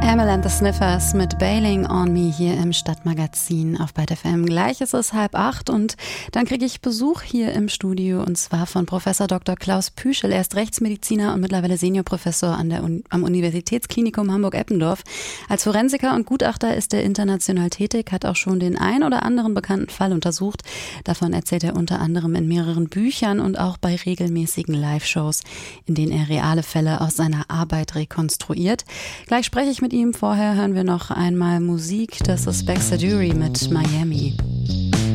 Amyl and the Sniffers mit Bailing on Me hier im Stadtmagazin auf Byte FM. Gleich ist es 7:30 und dann kriege ich Besuch hier im Studio und zwar von Professor Dr. Klaus Püschel. Er ist Rechtsmediziner und mittlerweile Seniorprofessor am Universitätsklinikum Hamburg-Eppendorf. Als Forensiker und Gutachter ist er international tätig, hat auch schon den ein oder anderen bekannten Fall untersucht. Davon erzählt er unter anderem in mehreren Büchern und auch bei regelmäßigen Live-Shows, in denen er reale Fälle aus seiner Arbeit rekonstruiert. Gleich spreche ich mit ihm. Vorher hören wir noch einmal Musik. Das ist Baxter Dury mit Miami.